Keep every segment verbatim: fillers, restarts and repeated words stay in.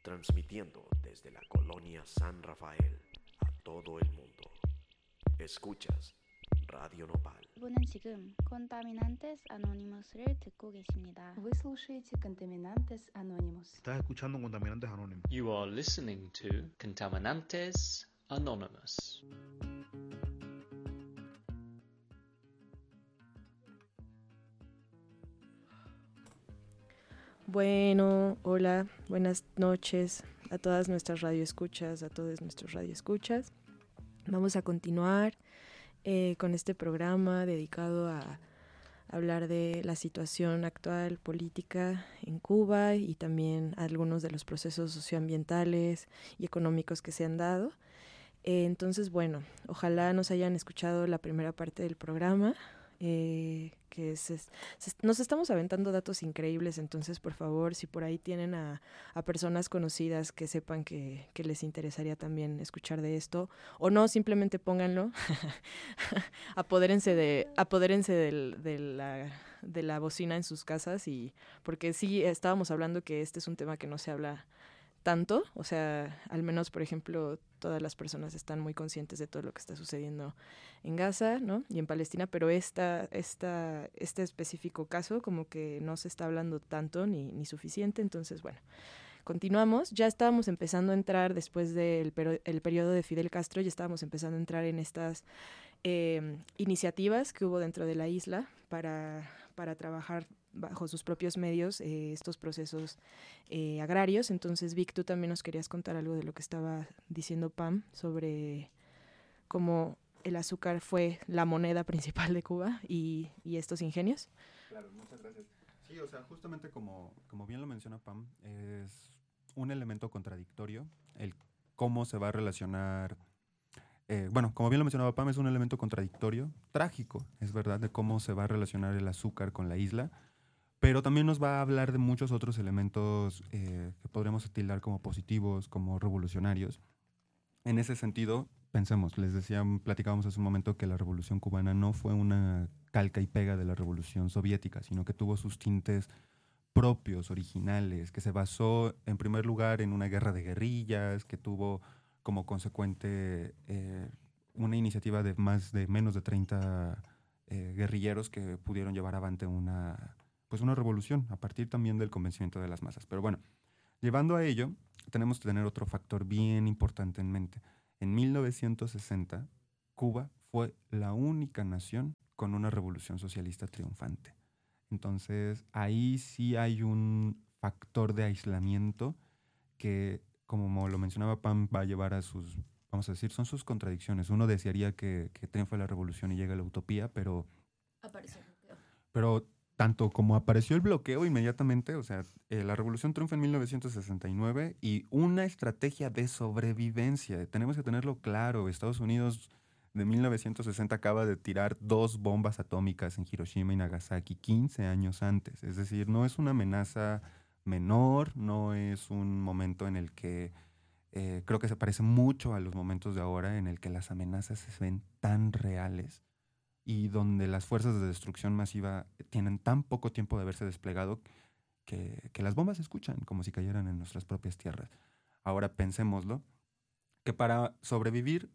transmitiendo desde la colonia San Rafael a todo el mundo. Escuchas Radio Nopal. 여러분은 지금 Contaminantes Anonymous를 듣고 계십니다. Вы слушаете Contaminantes Anonymous. Estás escuchando Contaminantes Anónimos. You are listening to Contaminantes Anonymous. Bueno, hola, buenas noches a todas nuestras radioescuchas, a todos nuestros radioescuchas. Vamos a continuar eh, con este programa dedicado a hablar de la situación actual política en Cuba y también algunos de los procesos socioambientales y económicos que se han dado. Eh, entonces, bueno, ojalá nos hayan escuchado la primera parte del programa. Eh, que se, se, nos estamos aventando datos increíbles, entonces por favor, si por ahí tienen a, a personas conocidas que sepan que, que les interesaría también escuchar de esto, o no, simplemente pónganlo, apodérense de, apodérense del, de, la, de la bocina en sus casas, y porque sí, estábamos hablando que este es un tema que no se habla tanto, o sea, al menos, por ejemplo, todas las personas están muy conscientes de todo lo que está sucediendo en Gaza, ¿no? Y en Palestina, pero esta, esta, este específico caso como que no se está hablando tanto ni, ni suficiente, entonces, bueno, continuamos. Ya estábamos empezando a entrar después del peri- el periodo de Fidel Castro, ya estábamos empezando a entrar en estas eh, iniciativas que hubo dentro de la isla para, para trabajar bajo sus propios medios eh, estos procesos eh, agrarios. Entonces, Vic, tú también nos querías contar algo de lo que estaba diciendo Pam sobre cómo el azúcar fue la moneda principal de Cuba y, y estos ingenios. Claro, muchas gracias. Sí, o sea, justamente como, como bien lo menciona Pam, es un elemento contradictorio el cómo se va a relacionar. Eh, bueno, como bien lo mencionaba Pam, es un elemento contradictorio, trágico, es verdad, de cómo se va a relacionar el azúcar con la isla, pero también nos va a hablar de muchos otros elementos eh, que podríamos tildar como positivos, como revolucionarios. En ese sentido, pensemos, les decía, platicábamos hace un momento que la Revolución Cubana no fue una calca y pega de la Revolución Soviética, sino que tuvo sus tintes propios, originales, que se basó en primer lugar en una guerra de guerrillas, que tuvo como consecuente eh, una iniciativa de más de menos de treinta eh, guerrilleros que pudieron llevar avante una, pues una revolución a partir también del convencimiento de las masas. Pero bueno, llevando a ello, tenemos que tener otro factor bien importante en mente. En mil novecientos sesenta, Cuba fue la única nación con una revolución socialista triunfante. Entonces, ahí sí hay un factor de aislamiento que, como lo mencionaba Pam, va a llevar a sus, vamos a decir, son sus contradicciones. Uno desearía que, que triunfe la revolución y llegue la utopía, pero... Apareció el bloqueo. Pero tanto como apareció el bloqueo inmediatamente, o sea, eh, la revolución triunfa en mil novecientos sesenta y nueve y una estrategia de sobrevivencia. Tenemos que tenerlo claro. Estados Unidos de mil novecientos sesenta acaba de tirar dos bombas atómicas en Hiroshima y Nagasaki quince años antes. Es decir, no es una amenaza menor, no es un momento en el que eh, creo que se parece mucho a los momentos de ahora en el que las amenazas se ven tan reales y donde las fuerzas de destrucción masiva tienen tan poco tiempo de haberse desplegado que, que las bombas se escuchan como si cayeran en nuestras propias tierras. Ahora pensémoslo, que para sobrevivir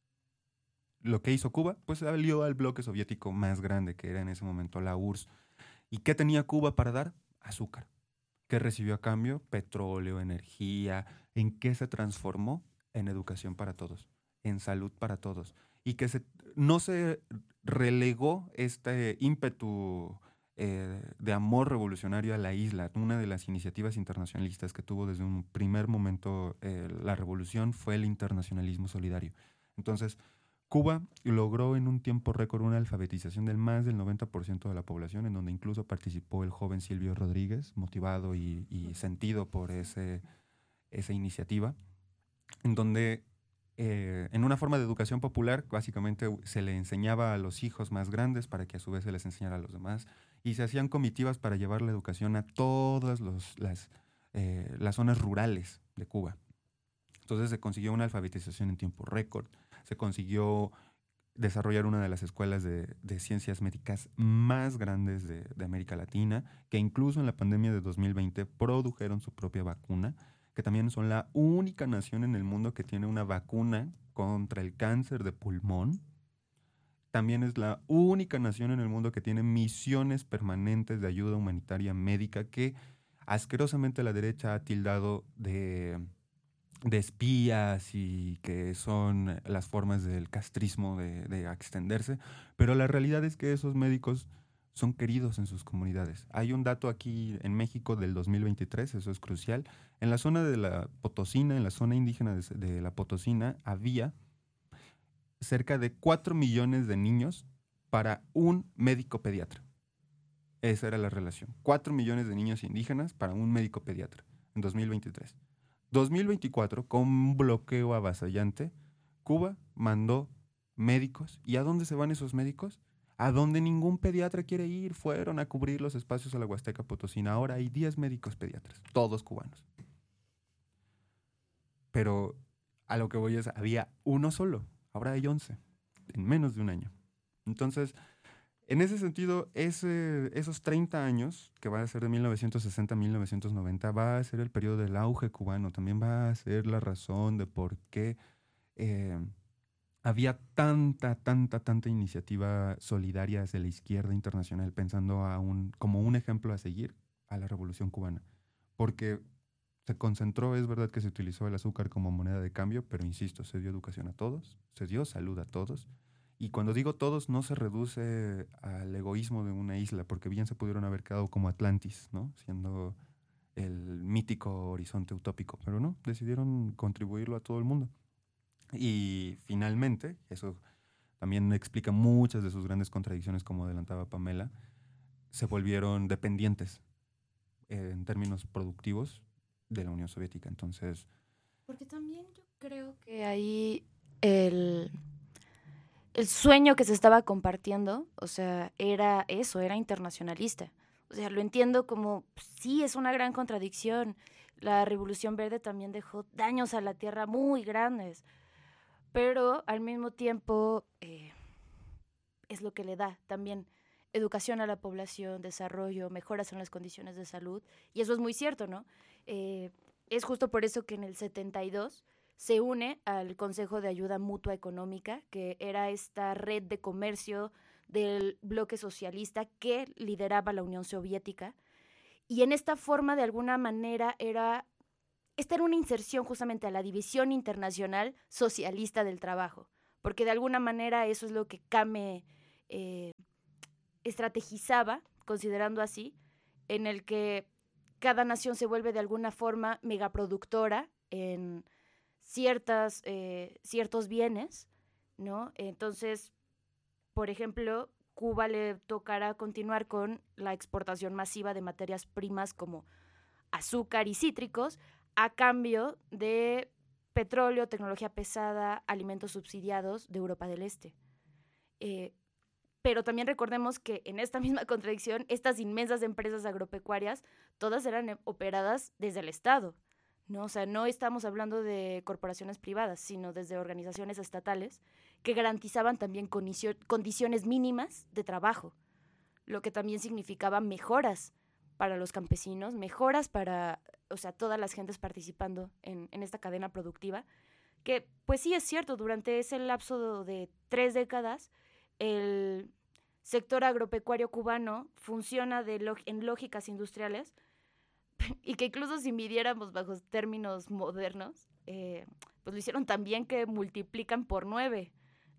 lo que hizo Cuba, pues salió al bloque soviético más grande, que era en ese momento la U R S S. ¿Y qué tenía Cuba para dar? Azúcar. ¿Qué recibió a cambio? Petróleo, energía. ¿En qué se transformó? En educación para todos, en salud para todos. Y que se, no se relegó este ímpetu eh, de amor revolucionario a la isla. Una de las iniciativas internacionalistas que tuvo desde un primer momento eh, la revolución fue el internacionalismo solidario. Entonces, Cuba logró en un tiempo récord una alfabetización del más del noventa por ciento de la población, en donde incluso participó el joven Silvio Rodríguez, motivado y, y sentido por ese, esa iniciativa, en donde eh, en una forma de educación popular básicamente se le enseñaba a los hijos más grandes para que a su vez se les enseñara a los demás, y se hacían comitivas para llevar la educación a todas los, las, eh, las zonas rurales de Cuba. Entonces se consiguió una alfabetización en tiempo récord, se consiguió desarrollar una de las escuelas de, de ciencias médicas más grandes de, de América Latina, que incluso en la pandemia de dos mil veinte produjeron su propia vacuna, que también son la única nación en el mundo que tiene una vacuna contra el cáncer de pulmón. También es la única nación en el mundo que tiene misiones permanentes de ayuda humanitaria médica, que asquerosamente la derecha ha tildado de, de espías y que son las formas del castrismo de, de extenderse. Pero la realidad es que esos médicos son queridos en sus comunidades. Hay un dato aquí en México del dos mil veintitrés, eso es crucial. En la zona de la Potosina, en la zona indígena de, de la Potosina, había cerca de cuatro millones de niños para un médico pediatra. Esa era la relación. cuatro millones de niños indígenas para un médico pediatra en dos mil veintitrés. dos mil veinticuatro, con un bloqueo avasallante, Cuba mandó médicos. ¿Y a dónde se van esos médicos? A donde ningún pediatra quiere ir. Fueron a cubrir los espacios a la Huasteca Potosina. Ahora hay diez médicos pediatras, todos cubanos. Pero a lo que voy es, había uno solo. Ahora hay once, en menos de un año. Entonces, en ese sentido, ese, esos treinta años, que va a ser de mil novecientos sesenta a mil novecientos noventa, va a ser el periodo del auge cubano. También va a ser la razón de por qué eh, había tanta, tanta, tanta iniciativa solidaria hacia la izquierda internacional, pensando a un, como un ejemplo a seguir a la Revolución Cubana. Porque se concentró, es verdad que se utilizó el azúcar como moneda de cambio, pero insisto, se dio educación a todos, se dio salud a todos. Y cuando digo todos, no se reduce al egoísmo de una isla, porque bien se pudieron haber quedado como Atlantis, ¿no? Siendo el mítico horizonte utópico, pero no, decidieron contribuirlo a todo el mundo. Y finalmente, eso también explica muchas de sus grandes contradicciones, como adelantaba Pamela, se volvieron dependientes eh, en términos productivos de la Unión Soviética. Entonces, porque también yo creo que ahí el, el sueño que se estaba compartiendo, o sea, era eso, era internacionalista. O sea, lo entiendo como, sí, es una gran contradicción. La Revolución Verde también dejó daños a la tierra muy grandes, pero al mismo tiempo eh, es lo que le da también educación a la población, desarrollo, mejoras en las condiciones de salud, y eso es muy cierto, ¿no? Eh, es justo por eso que en el setenta y dos se une al Consejo de Ayuda Mutua Económica, que era esta red de comercio del bloque socialista que lideraba la Unión Soviética, y en esta forma, de alguna manera, era, esta era una inserción justamente a la División Internacional Socialista del Trabajo, porque de alguna manera eso es lo que Kame eh, estrategizaba, considerando así, en el que cada nación se vuelve de alguna forma megaproductora en ciertas, eh, ciertos bienes, ¿no? Entonces, por ejemplo, Cuba le tocará continuar con la exportación masiva de materias primas como azúcar y cítricos a cambio de petróleo, tecnología pesada, alimentos subsidiados de Europa del Este. Eh, Pero también recordemos que en esta misma contradicción, estas inmensas empresas agropecuarias, todas eran operadas desde el Estado, ¿no? O sea, no estamos hablando de corporaciones privadas, sino desde organizaciones estatales que garantizaban también condicio- condiciones mínimas de trabajo, lo que también significaba mejoras para los campesinos, mejoras para, o sea, todas las gentes participando en, en esta cadena productiva, que pues sí es cierto, durante ese lapso de tres décadas, el sector agropecuario cubano funciona de log- en lógicas industriales y que incluso si midiéramos bajo términos modernos, eh, pues lo hicieron también que multiplican por nueve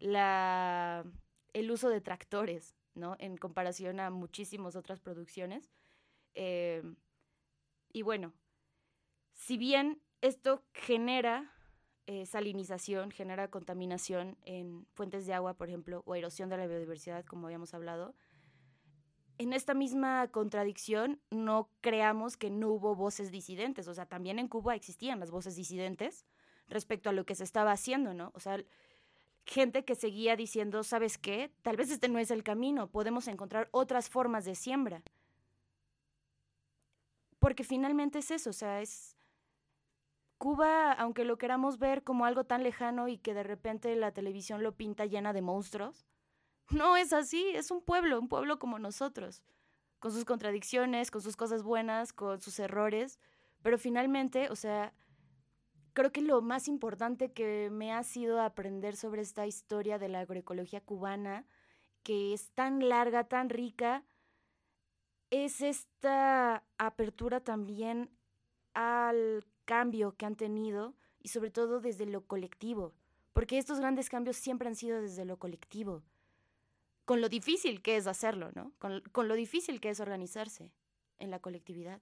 la, el uso de tractores, ¿no? En comparación a muchísimas otras producciones. Eh, y bueno, si bien esto genera Eh, salinización, genera contaminación en fuentes de agua, por ejemplo, o erosión de la biodiversidad, como habíamos hablado, en esta misma contradicción no creamos que no hubo voces disidentes. O sea, también en Cuba existían las voces disidentes respecto a lo que se estaba haciendo, ¿no? O sea, gente que seguía diciendo, ¿sabes qué? Tal vez este no es el camino, podemos encontrar otras formas de siembra. Porque finalmente es eso, o sea, es... Cuba, aunque lo queramos ver como algo tan lejano y que de repente la televisión lo pinta llena de monstruos, no es así, es un pueblo, un pueblo como nosotros, con sus contradicciones, con sus cosas buenas, con sus errores, pero finalmente, o sea, creo que lo más importante que me ha sido aprender sobre esta historia de la agroecología cubana, que es tan larga, tan rica, es esta apertura también al cambio que han tenido y sobre todo desde lo colectivo, porque estos grandes cambios siempre han sido desde lo colectivo, con lo difícil que es hacerlo, ¿no? Con, con lo difícil que es organizarse en la colectividad.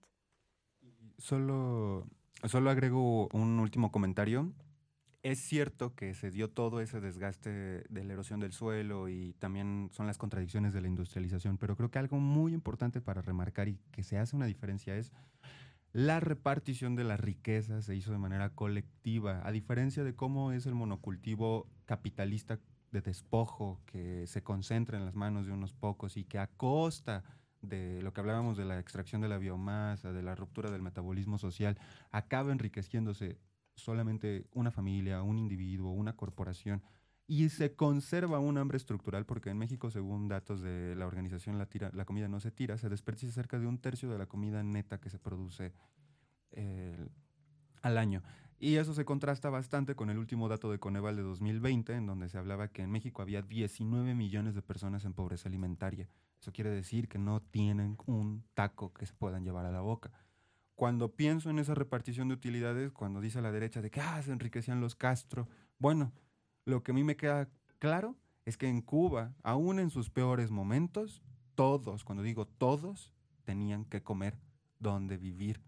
Solo, solo agrego un último comentario. Es cierto que se dio todo ese desgaste de la erosión del suelo y también son las contradicciones de la industrialización, pero creo que algo muy importante para remarcar y que se hace una diferencia es la repartición de la riqueza se hizo de manera colectiva, a diferencia de cómo es el monocultivo capitalista de despojo que se concentra en las manos de unos pocos y que a costa de lo que hablábamos de la extracción de la biomasa, de la ruptura del metabolismo social, acaba enriqueciéndose solamente una familia, un individuo, una corporación, y se conserva un hambre estructural, porque en México, según datos de la organización La, tira, la Comida No Se Tira, se desperdicia cerca de un tercio de la comida neta que se produce eh, al año. Y eso se contrasta bastante con el último dato de Coneval de dos mil veinte, en donde se hablaba que en México había diecinueve millones de personas en pobreza alimentaria. Eso quiere decir que no tienen un taco que se puedan llevar a la boca. Cuando pienso en esa repartición de utilidades, cuando dice a la derecha de que ah, se enriquecían los Castro, bueno, lo que a mí me queda claro es que en Cuba, aún en sus peores momentos, todos, cuando digo todos, tenían que comer, donde vivir,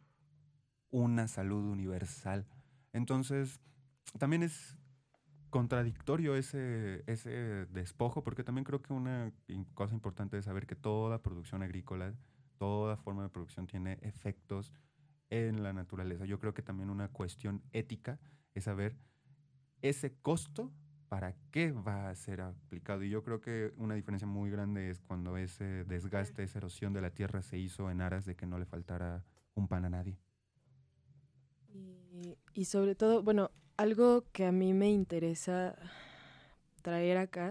una salud universal. Entonces, también es contradictorio ese, ese despojo, porque también creo que una cosa importante es saber que toda producción agrícola, toda forma de producción tiene efectos en la naturaleza. Yo creo que también una cuestión ética es saber ese costo para qué va a ser aplicado. Y yo creo que una diferencia muy grande es cuando ese desgaste, esa erosión de la tierra se hizo en aras de que no le faltara un pan a nadie. Y, y sobre todo, bueno, algo que a mí me interesa traer acá,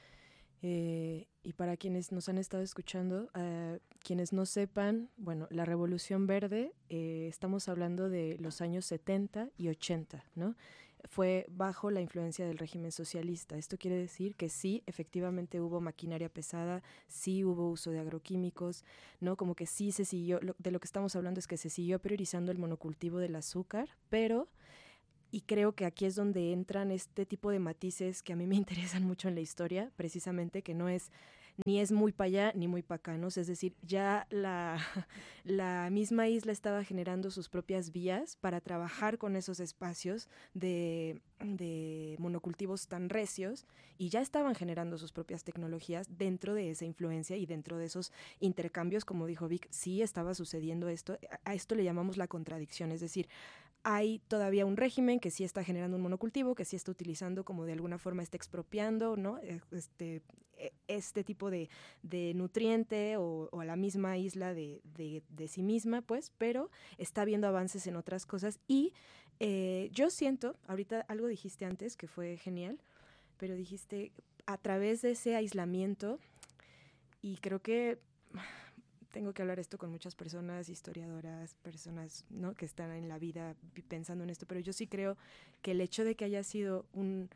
eh, y para quienes nos han estado escuchando, uh, quienes no sepan, bueno, la Revolución Verde, eh, estamos hablando de los años setenta y ochenta, ¿no? Fue bajo la influencia del régimen socialista. Esto quiere decir que sí, efectivamente hubo maquinaria pesada, sí hubo uso de agroquímicos, ¿no? Como que sí se siguió, lo, de lo que estamos hablando es que se siguió priorizando el monocultivo del azúcar, pero, y creo que aquí es donde entran este tipo de matices que a mí me interesan mucho en la historia, precisamente que no es ni es muy para allá ni muy para acá, ¿no? Es decir, ya la, la misma isla estaba generando sus propias vías para trabajar con esos espacios de, de monocultivos tan recios y ya estaban generando sus propias tecnologías dentro de esa influencia y dentro de esos intercambios, como dijo Vic, sí estaba sucediendo esto. A esto le llamamos la contradicción, es decir, hay todavía un régimen que sí está generando un monocultivo, que sí está utilizando, como de alguna forma está expropiando, ¿no? Este, este tipo de, de nutriente o, o a la misma isla de, de, de sí misma, pues, pero está habiendo avances en otras cosas. Y eh, yo siento, ahorita algo dijiste antes que fue genial, pero dijiste a través de ese aislamiento, y creo que tengo que hablar esto con muchas personas, historiadoras, personas, ¿no?, que están en la vida pensando en esto, pero yo sí creo que el hecho de que haya sido un,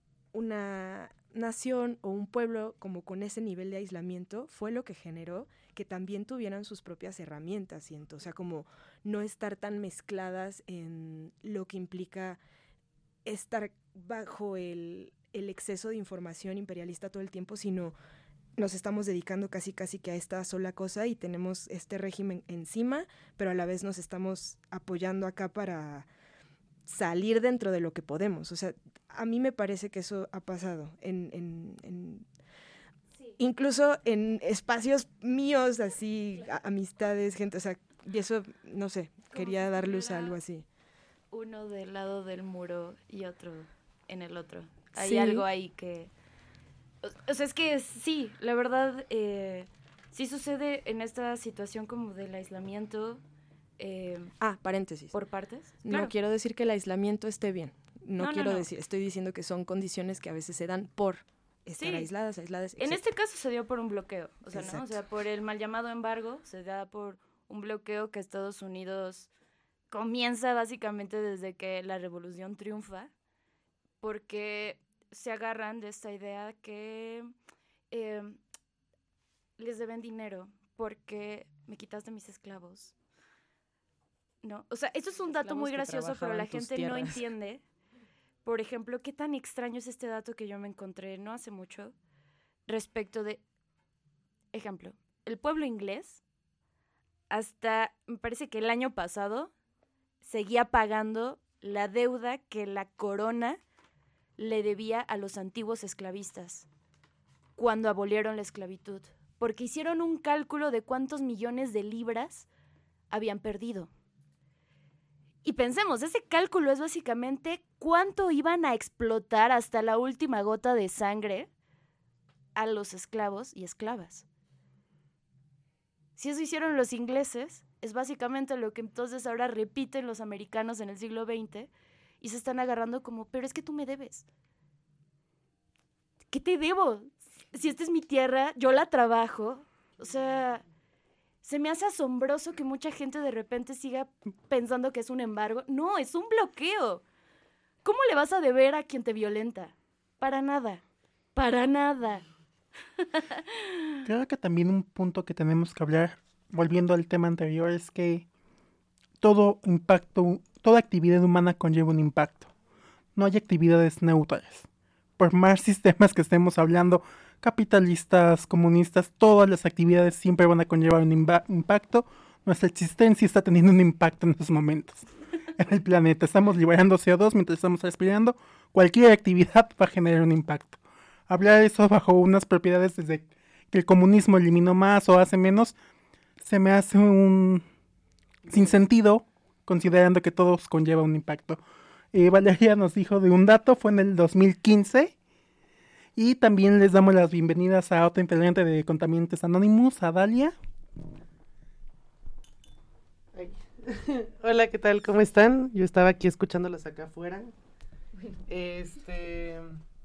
una nación o un pueblo como con ese nivel de aislamiento fue lo que generó que también tuvieran sus propias herramientas, siento, o sea, como no estar tan mezcladas en lo que implica estar bajo el, el exceso de información imperialista todo el tiempo, sino nos estamos dedicando casi casi que a esta sola cosa y tenemos este régimen encima, pero a la vez nos estamos apoyando acá para salir dentro de lo que podemos. O sea, a mí me parece que eso ha pasado en, en, en sí. Incluso en espacios míos, así, a, amistades, gente, o sea, y eso, no sé, como quería si dar luz a algo así. Uno del lado del muro y otro en el otro. Hay sí. algo ahí que... O sea, es que sí, la verdad, eh, sí sucede en esta situación como del aislamiento. Eh, ah, paréntesis. ¿Por partes? Claro. No quiero decir que el aislamiento esté bien. No, no quiero no, no. decir, estoy diciendo que son condiciones que a veces se dan por estar sí. aisladas, aisladas. En este caso se dio por un bloqueo, o sea, ¿no? O sea, por el mal llamado embargo, se da por un bloqueo que Estados Unidos comienza básicamente desde que la revolución triunfa, porque se agarran de esta idea que eh, les deben dinero porque me quitaste mis esclavos. No, o sea, esto es un dato muy gracioso, pero la gente no entiende. Por ejemplo, qué tan extraño es este dato que yo me encontré no hace mucho respecto de, ejemplo, el pueblo inglés hasta, me parece que el año pasado, seguía pagando la deuda que la corona le debía a los antiguos esclavistas cuando abolieron la esclavitud, porque hicieron un cálculo de cuántos millones de libras habían perdido. Y pensemos, ese cálculo es básicamente cuánto iban a explotar hasta la última gota de sangre a los esclavos y esclavas. Si eso hicieron los ingleses, es básicamente lo que entonces ahora repiten los americanos en el siglo veinte y se están agarrando como, pero es que tú me debes. ¿Qué te debo? Si esta es mi tierra, yo la trabajo. O sea, se me hace asombroso que mucha gente de repente siga pensando que es un embargo. No, es un bloqueo. ¿Cómo le vas a deber a quien te violenta? Para nada. Para nada. Creo que también un punto que tenemos que hablar, volviendo al tema anterior, es que todo impacto, toda actividad humana conlleva un impacto. No hay actividades neutras. Por más sistemas que estemos hablando, capitalistas, comunistas, todas las actividades siempre van a conllevar un imba- impacto. Nuestra existencia está teniendo un impacto en estos momentos en el planeta. Estamos liberando C O dos mientras estamos respirando. Cualquier actividad va a generar un impacto. Hablar eso bajo unas propiedades desde que el comunismo eliminó más o hace menos, se me hace un sinsentido, considerando que todos conlleva un impacto. Eh, Valeria nos dijo de un dato, fue en el dos mil quince, y también les damos las bienvenidas a otra integrante de Contaminantes Anónimos, a Dalia. Ay. Hola, ¿qué tal? ¿Cómo están? Yo estaba aquí escuchándolas acá afuera. Este...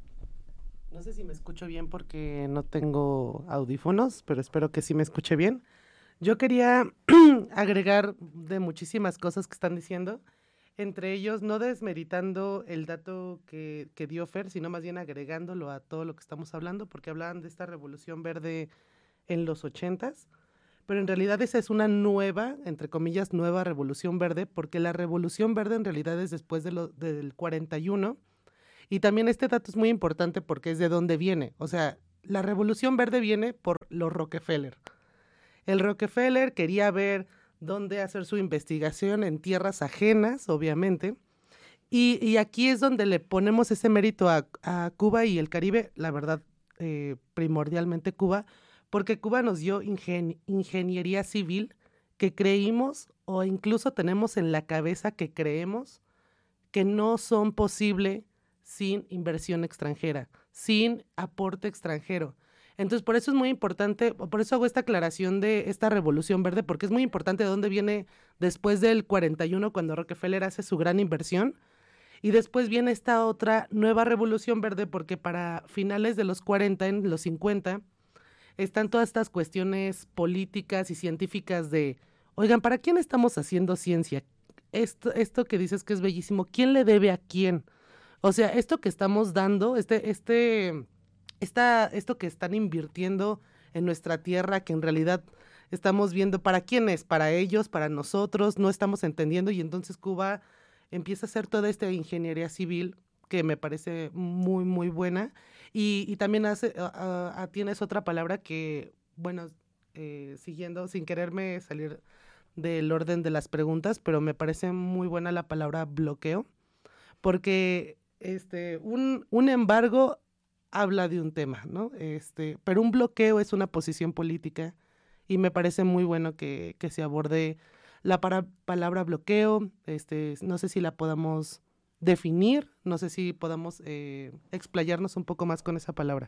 No sé si me escucho bien porque no tengo audífonos, pero espero que sí me escuche bien. Yo quería agregar de muchísimas cosas que están diciendo, entre ellos no desmeritando el dato que, que dio Fer, sino más bien agregándolo a todo lo que estamos hablando, porque hablaban de esta revolución verde en los ochentas, pero en realidad esa es una nueva, entre comillas, nueva revolución verde, porque la revolución verde en realidad es después de lo, del cuarenta y uno. Y también este dato es muy importante porque es de dónde viene. O sea, la Revolución Verde viene por los Rockefeller. El Rockefeller quería ver dónde hacer su investigación en tierras ajenas, obviamente. Y, y aquí es donde le ponemos ese mérito a, a Cuba y el Caribe, la verdad, eh, primordialmente Cuba, porque Cuba nos dio ingen- ingeniería civil que creímos o incluso tenemos en la cabeza que creemos que no son posibles sin inversión extranjera, sin aporte extranjero. Entonces, por eso es muy importante, por eso hago esta aclaración de esta revolución verde, porque es muy importante de dónde viene después del cuarenta y uno, cuando Rockefeller hace su gran inversión, y después viene esta otra nueva revolución verde, porque para finales de los cuarenta, en los cincuenta, están todas estas cuestiones políticas y científicas de, oigan, ¿para quién estamos haciendo ciencia? Esto, esto que dices que es bellísimo, ¿quién le debe a quién? O sea, esto que estamos dando, este, este, esta, esto que están invirtiendo en nuestra tierra, que en realidad estamos viendo para quién es, para ellos, para nosotros, no estamos entendiendo, y entonces Cuba empieza a hacer toda esta ingeniería civil que me parece muy, muy buena, y, y también hace, uh, uh, tienes otra palabra que, bueno, eh, siguiendo, sin quererme salir del orden de las preguntas, pero me parece muy buena la palabra bloqueo, porque Este, un, un embargo habla de un tema, ¿no? Este, pero un bloqueo es una posición política y me parece muy bueno que, que se aborde la para, palabra bloqueo. Este, no sé si la podamos definir, no sé si podamos eh, explayarnos un poco más con esa palabra.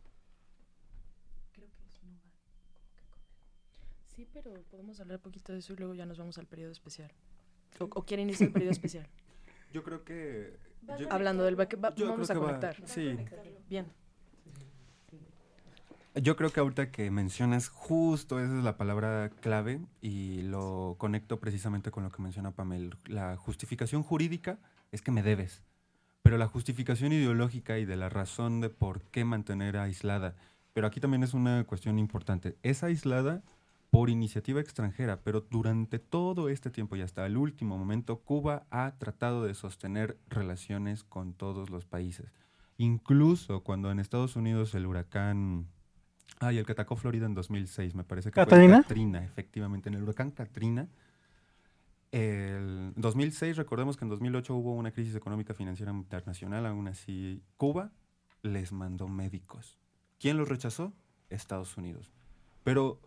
Creo que es un lugar. Sí, pero podemos hablar un poquito de eso y luego ya nos vamos al periodo especial. ¿O, o quieren irse al periodo especial? Yo creo que... Yo, Hablando del back, va, yo vamos a creo que conectar. va, sí. Bien. Yo creo que ahorita que mencionas justo esa es la palabra clave y lo conecto precisamente con lo que menciona Pamela. La justificación jurídica es que me debes, pero la justificación ideológica y de la razón de por qué mantener aislada, pero aquí también es una cuestión importante, es aislada por iniciativa extranjera, pero durante todo este tiempo y hasta el último momento Cuba ha tratado de sostener relaciones con todos los países. Incluso cuando en Estados Unidos el huracán... Ay, el que atacó Florida en dos mil seis, me parece que ¿Katrina? fue Katrina, efectivamente. En el huracán Katrina, el dos mil seis, recordemos que en dos mil ocho hubo una crisis económica financiera internacional, aún así Cuba les mandó médicos. ¿Quién los rechazó? Estados Unidos. Pero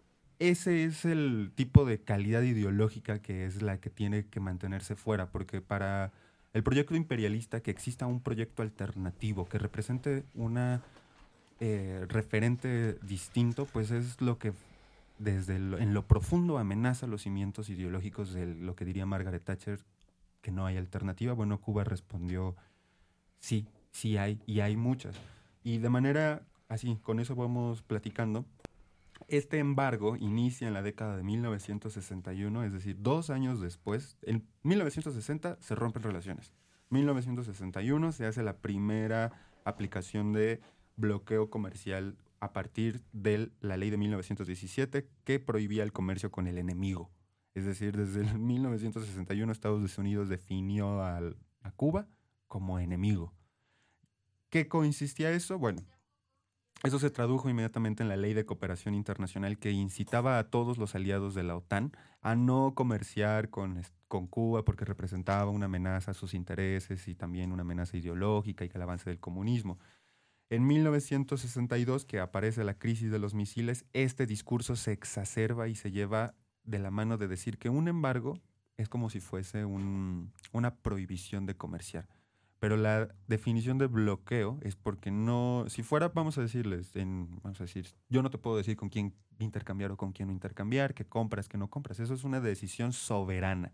ese es el tipo de calidad ideológica que es la que tiene que mantenerse fuera, porque para el proyecto imperialista que exista un proyecto alternativo que represente una... Eh, referente distinto, pues es lo que desde lo, en lo profundo amenaza los cimientos ideológicos de lo que diría Margaret Thatcher, que no hay alternativa. Bueno, Cuba respondió sí, sí hay, y hay muchas. Y de manera así, con eso vamos platicando. Este embargo inicia en la década de mil novecientos sesenta y uno, es decir, dos años después. En mil novecientos sesenta se rompen relaciones. mil novecientos sesenta y uno se hace la primera aplicación de bloqueo comercial a partir de la ley de mil novecientos diecisiete que prohibía el comercio con el enemigo. Es decir, desde el mil novecientos sesenta y uno Estados Unidos definió al, a Cuba como enemigo. ¿Qué consistía eso? Bueno, eso se tradujo inmediatamente en la Ley de Cooperación Internacional que incitaba a todos los aliados de la OTAN a no comerciar con, con Cuba porque representaba una amenaza a sus intereses y también una amenaza ideológica y el avance del comunismo. En mil novecientos sesenta y dos, que aparece la crisis de los misiles, este discurso se exacerba y se lleva de la mano de decir que un embargo es como si fuese un, una prohibición de comerciar. Pero la definición de bloqueo es porque no, si fuera, vamos a decirles, en, vamos a decir, yo no te puedo decir con quién intercambiar o con quién no intercambiar, qué compras, qué no compras. Eso es una decisión soberana.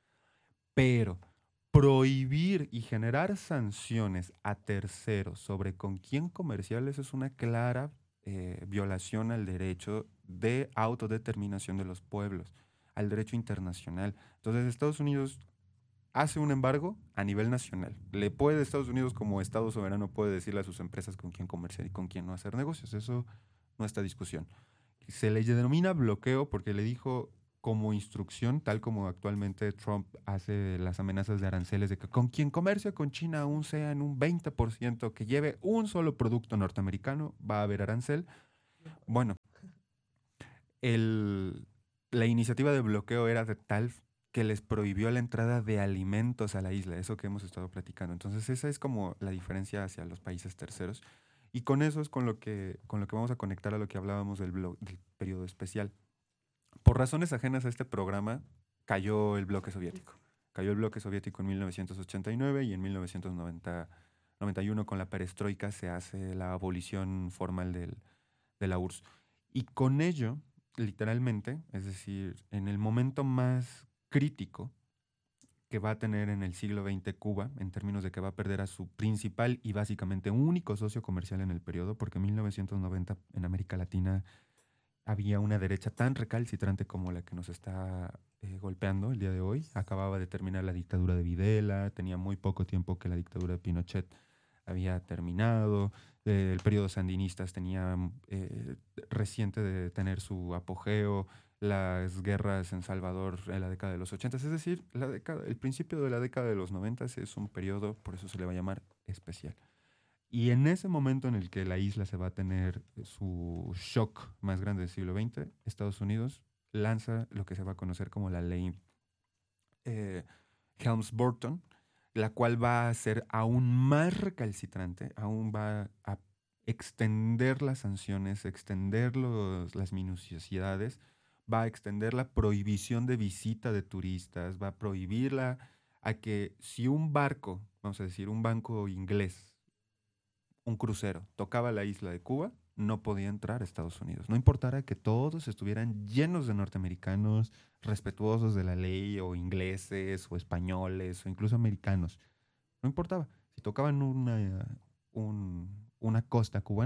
Pero prohibir y generar sanciones a terceros sobre con quién comerciar, eso es una clara eh, violación al derecho de autodeterminación de los pueblos, al derecho internacional. Entonces Estados Unidos hace un embargo a nivel nacional. Le puede Estados Unidos como Estado soberano puede decirle a sus empresas con quién comerciar y con quién no hacer negocios. Eso no está discusión. Se le denomina bloqueo porque le dijo como instrucción, tal como actualmente Trump hace las amenazas de aranceles de que con quien comercie con China aún sea en un veinte por ciento que lleve un solo producto norteamericano, va a haber arancel. Bueno, el, la iniciativa de bloqueo era de tal que les prohibió la entrada de alimentos a la isla, eso que hemos estado platicando. Entonces esa es como la diferencia hacia los países terceros. Y con eso es con lo que, con lo que vamos a conectar a lo que hablábamos del, blo- del periodo especial. Por razones ajenas a este programa, cayó el bloque soviético. Cayó el bloque soviético en mil novecientos ochenta y nueve y en mil novecientos noventa, noventa y uno con la perestroika se hace la abolición formal del, de la U R S S. Y con ello, literalmente, es decir, en el momento más crítico que va a tener en el siglo veinte Cuba, en términos de que va a perder a su principal y básicamente único socio comercial en el periodo, porque en mil novecientos noventa en América Latina había una derecha tan recalcitrante como la que nos está eh, golpeando el día de hoy. Acababa de terminar la dictadura de Videla, tenía muy poco tiempo que la dictadura de Pinochet había terminado, eh, el periodo sandinista tenía eh, reciente de tener su apogeo, las guerras en Salvador en la década de los ochenta, es decir, la década, el principio de la década de los noventa es un periodo, por eso se le va a llamar especial. Y en ese momento en el que la isla se va a tener su shock más grande del siglo veinte, Estados Unidos lanza lo que se va a conocer como la ley eh, Helms-Burton, la cual va a ser aún más recalcitrante, aún va a extender las sanciones, extender los, las minuciosidades, va a extender la prohibición de visita de turistas, va a prohibirla a que si un barco, vamos a decir, un banco inglés, un crucero, tocaba la isla de Cuba, no podía entrar a Estados Unidos. No importara que todos estuvieran llenos de norteamericanos, respetuosos de la ley, o ingleses, o españoles, o incluso americanos. No importaba. Si tocaban una, un, una costa cubana,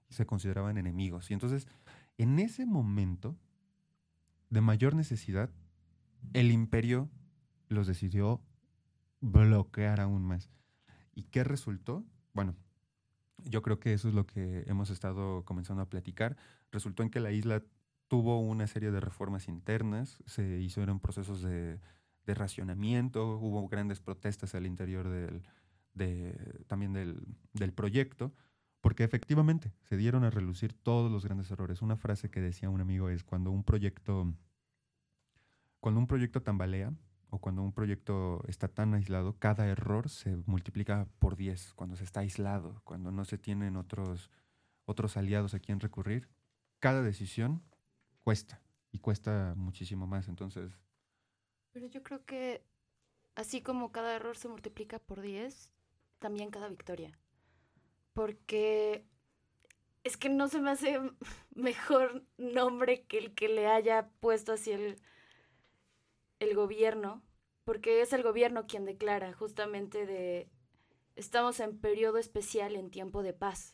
y se consideraban enemigos. Y entonces, en ese momento de mayor necesidad, el imperio los decidió bloquear aún más. ¿Y qué resultó? Bueno, yo creo que eso es lo que hemos estado comenzando a platicar. Resultó en que la isla tuvo una serie de reformas internas, se hicieron procesos de, de racionamiento, hubo grandes protestas al interior del, de, también del, del proyecto, porque efectivamente se dieron a relucir todos los grandes errores. Una frase que decía un amigo es: cuando un proyecto, cuando un proyecto tambalea, o cuando un proyecto está tan aislado, cada error se multiplica por diez. Cuando se está aislado, cuando no se tienen otros, otros aliados a quien recurrir, cada decisión cuesta, y cuesta muchísimo más. Entonces... Pero yo creo que así como cada error se multiplica por diez, también cada victoria. Porque es que no se me hace mejor nombre que el que le haya puesto así el... el gobierno, porque es el gobierno quien declara justamente de estamos en periodo especial en tiempo de paz.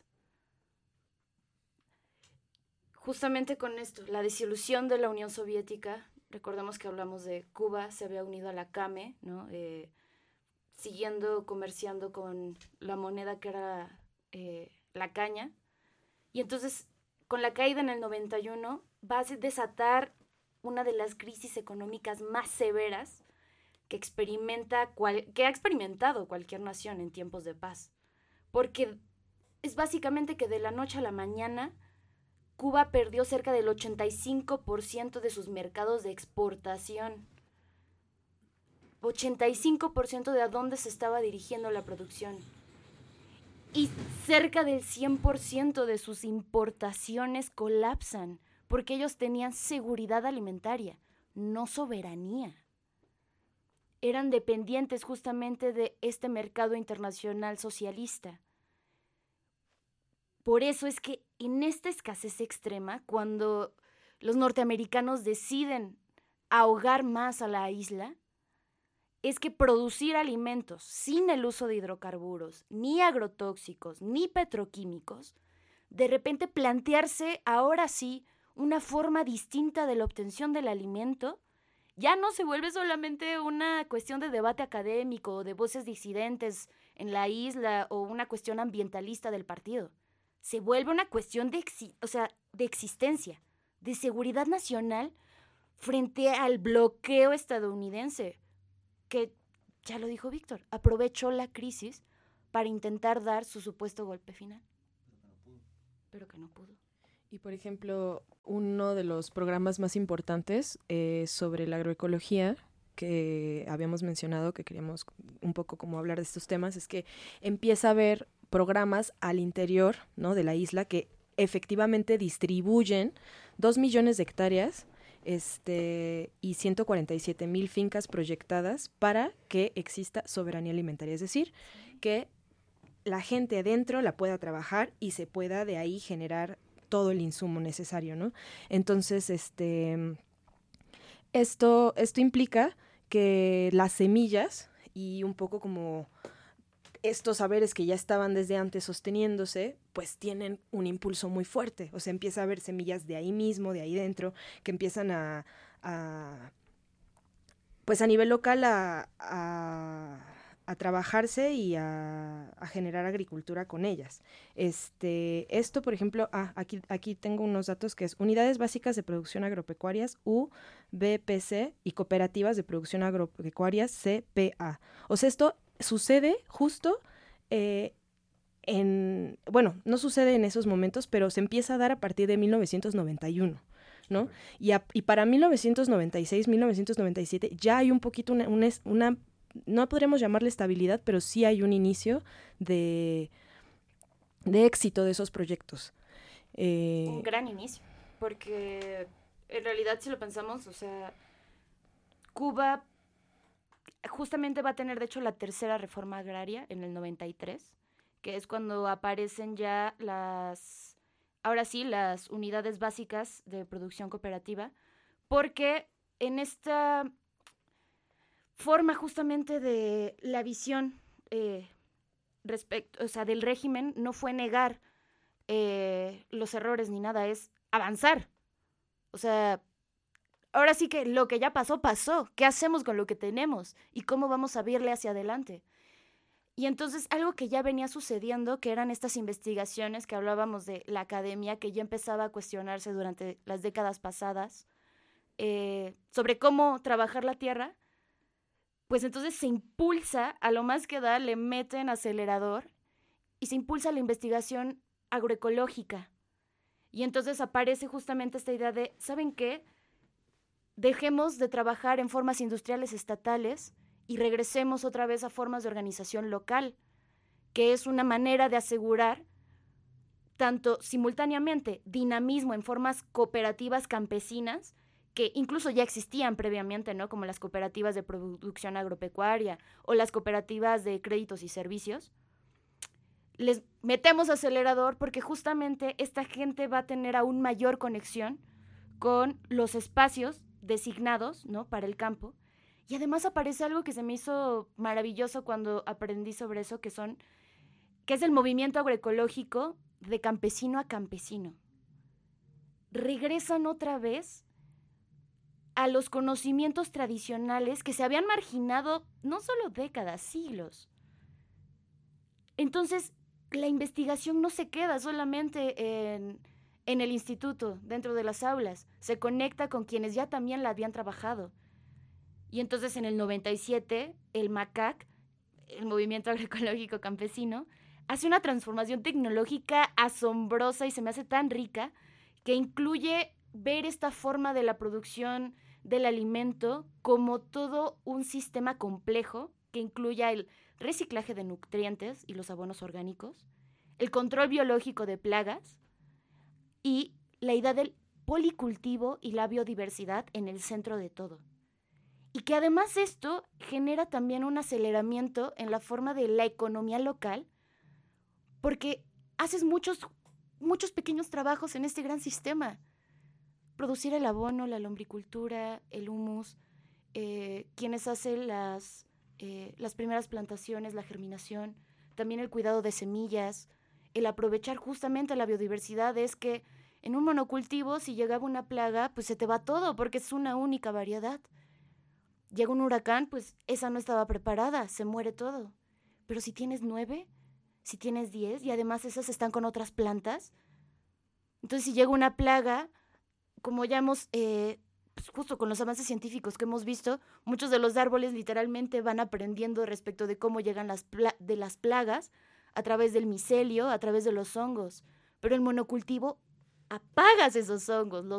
Justamente con esto, la disolución de la Unión Soviética, recordemos que hablamos de Cuba, se había unido a la C A M E, ¿no? Eh, siguiendo comerciando con la moneda que era eh, la caña, y entonces con la caída en el noventa y uno va a desatar una de las crisis económicas más severas que, experimenta cual, que ha experimentado cualquier nación en tiempos de paz. Porque es básicamente que de la noche a la mañana Cuba perdió cerca del ochenta y cinco por ciento de sus mercados de exportación. ochenta y cinco por ciento de a dónde se estaba dirigiendo la producción. Y cerca del cien por ciento de sus importaciones colapsan, porque ellos tenían seguridad alimentaria, no soberanía. Eran dependientes justamente de este mercado internacional socialista. Por eso es que en esta escasez extrema, cuando los norteamericanos deciden ahogar más a la isla, es que producir alimentos sin el uso de hidrocarburos, ni agrotóxicos, ni petroquímicos, de repente plantearse ahora sí una forma distinta de la obtención del alimento, ya no se vuelve solamente una cuestión de debate académico o de voces disidentes en la isla o una cuestión ambientalista del partido. Se vuelve una cuestión de, exi- o sea, de existencia, de seguridad nacional frente al bloqueo estadounidense, que, ya lo dijo Víctor, aprovechó la crisis para intentar dar su supuesto golpe final. Pero que no pudo. Y, por ejemplo, uno de los programas más importantes eh, sobre la agroecología que habíamos mencionado, que queríamos un poco como hablar de estos temas, es que empieza a haber programas al interior, ¿no?, de la isla que efectivamente distribuyen dos millones de hectáreas este, y ciento cuarenta y siete mil fincas proyectadas para que exista soberanía alimentaria. Es decir, que la gente adentro la pueda trabajar y se pueda de ahí generar todo el insumo necesario, ¿no? Entonces, este, esto, esto implica que las semillas y un poco como estos saberes que ya estaban desde antes sosteniéndose, pues tienen un impulso muy fuerte. O sea, empieza a haber semillas de ahí mismo, de ahí dentro, que empiezan a, a pues a nivel local a, a, a trabajarse y a, a generar agricultura con ellas. Este, esto, por ejemplo, ah, aquí, aquí tengo unos datos que es Unidades Básicas de Producción Agropecuarias, U B P C, y Cooperativas de Producción Agropecuarias, C P A. O sea, esto sucede justo eh, en, bueno, no sucede en esos momentos, pero se empieza a dar a partir de mil novecientos noventa y uno, ¿no? Y, a, y para mil novecientos noventa y seis, mil novecientos noventa y siete ya hay un poquito una, una, una, no podremos llamarle estabilidad, pero sí hay un inicio de, de éxito de esos proyectos. Eh, un gran inicio, porque en realidad si lo pensamos, o sea, Cuba justamente va a tener, de hecho, la tercera reforma agraria en el noventa y tres, que es cuando aparecen ya las, ahora sí, las unidades básicas de producción cooperativa, porque en esta forma justamente de la visión eh, respecto, o sea, del régimen, no fue negar eh, los errores ni nada, es avanzar. O sea, ahora sí que lo que ya pasó, pasó. ¿Qué hacemos con lo que tenemos? ¿Y cómo vamos a verle hacia adelante? Y entonces algo que ya venía sucediendo, que eran estas investigaciones que hablábamos de la academia, que ya empezaba a cuestionarse durante las décadas pasadas, eh, sobre cómo trabajar la tierra, pues entonces se impulsa, a lo más que da, le meten acelerador y se impulsa la investigación agroecológica. Y entonces aparece justamente esta idea de, ¿saben qué? Dejemos de trabajar en formas industriales estatales y regresemos otra vez a formas de organización local, que es una manera de asegurar tanto simultáneamente dinamismo en formas cooperativas campesinas, que incluso ya existían previamente, ¿no? Como las cooperativas de producción agropecuaria o las cooperativas de créditos y servicios. Les metemos acelerador porque justamente esta gente va a tener aún mayor conexión con los espacios designados, ¿no? Para el campo. Y además aparece algo que se me hizo maravilloso cuando aprendí sobre eso, que son, que es el movimiento agroecológico de campesino a campesino. Regresan otra vez a los conocimientos tradicionales que se habían marginado no solo décadas, siglos. Entonces, la investigación no se queda solamente en, en el instituto, dentro de las aulas, se conecta con quienes ya también la habían trabajado. Y entonces en el noventa y siete, el MACAC, el Movimiento Agroecológico Campesino, hace una transformación tecnológica asombrosa y se me hace tan rica que incluye ver esta forma de la producción del alimento como todo un sistema complejo que incluya el reciclaje de nutrientes y los abonos orgánicos, el control biológico de plagas y la idea del policultivo y la biodiversidad en el centro de todo. Y que además esto genera también un aceleramiento en la forma de la economía local, porque haces muchos, muchos pequeños trabajos en este gran sistema. Producir el abono, la lombricultura, el humus, eh, quienes hacen las, eh, las primeras plantaciones, la germinación, también el cuidado de semillas, el aprovechar justamente la biodiversidad. Es que en un monocultivo, si llegaba una plaga, pues se te va todo, porque es una única variedad. Llega un huracán, pues esa no estaba preparada, se muere todo. Pero si tienes nueve, si tienes diez, y además esas están con otras plantas, entonces si llega una plaga, como ya hemos, eh, pues justo con los avances científicos que hemos visto, muchos de los árboles literalmente van aprendiendo respecto de cómo llegan las, pla- de las plagas a través del micelio, a través de los hongos. Pero el monocultivo, apagas esos hongos, los